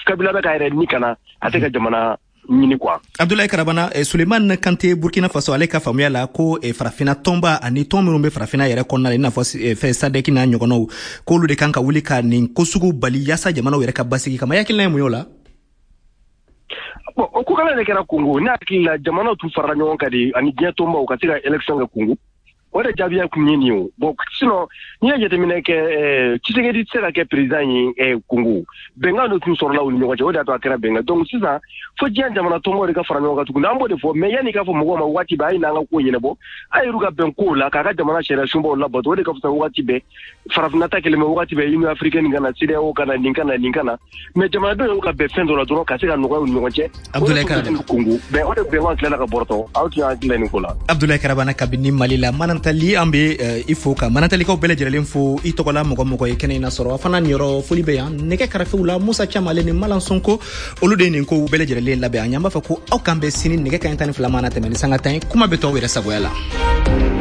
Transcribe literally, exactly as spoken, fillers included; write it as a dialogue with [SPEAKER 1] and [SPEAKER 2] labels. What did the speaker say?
[SPEAKER 1] Kabila bɛ ka yɛrɛ ni kana a tɛ ka jamana ɲini quoi.
[SPEAKER 2] Abdoulaye Karabana, eh, Suleiman Kante Burkina Faso ale ka faamuya la ko eh, farafina tɔnba ani tɔn minnu bɛ farafina yɛrɛ kɔnɔna la i n'a fɔ eh, fɛ sadeki n'a ɲɔgɔnnaw k'olu de kan ka wuli ka nin ko sugu bali yaasa jamanaw yɛrɛ ka basigi kama. Yakilina ye mun y'o la?
[SPEAKER 1] Bon o ko kala de kɛra Congo n'a hakili la jamanaw tun farala ɲɔgɔn kan de ani diɲɛ tɔnbaw ka se ka élection kɛ Congo. O de jaabiya kun ye nin ye o. Bon sinon n'i ye jateminɛ kɛ Tshisekedi tɛ se ka kɛ président ye Congo bɛnkan dɔ tun sɔrɔla u ni ɲɔgɔn cɛ o de y'a to a kɛra bɛnkan donc sisan fo diɲɛ jamana tɔnbaw de ka fara ɲɔgɔn kan tuguni an b'o de fɔ mais yanni k'a fɔ mɔgɔw ma waati bɛɛ a ye n'an ka ko ɲɛnabɔ a y'u ka bɛn kow la k'a ka jamana sariya sunbaw labato o de ka fisa waati bɛɛ farafinna ta kɛlɛ mɛ waati bɛɛ Union africaine kana C E D E A O kana nin kana nin kana mais jamanadenw y'u ka bɛn fɛn dɔ la dɔrɔn ka se ka nɔgɔya u ni ɲɔgɔn cɛ.
[SPEAKER 2] Abdoulaye Karabana
[SPEAKER 1] Congo bɛn o de bɛnkan tilala ka bɔrɔtɔ aw tun y'a dilan nin ko la.
[SPEAKER 2] Abdoulaye Karabana kabini Mali la Manantali an bɛ uh, i fo ka Manatalikaw bɛɛ lajɛlen fo i tɔgɔla mɔgɔ mɔgɔ ye kɛnɛ in na sɔrɔ a fana niyɔrɔ foli bɛ yan nɛgɛ kɛrɛfɛw la Musa Camale ni Malan Sonko olu de ye nin ko bɛɛ lajɛlen labɛn an b'a fɔ ko aw kan bɛ sini nɛgɛ kanɲɛ tan ni fila mana tɛmɛ ni sanga tan ye kuma bɛ tɔw yɛrɛ sagoya la.